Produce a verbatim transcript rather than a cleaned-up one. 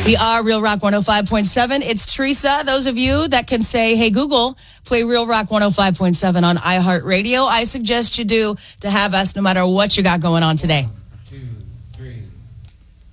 We are Real Rock one oh five point seven. It's Teresa. Those of you that can say, hey, Google, play Real Rock one oh five point seven on iHeartRadio. I suggest you do to have us no matter what you got going on today.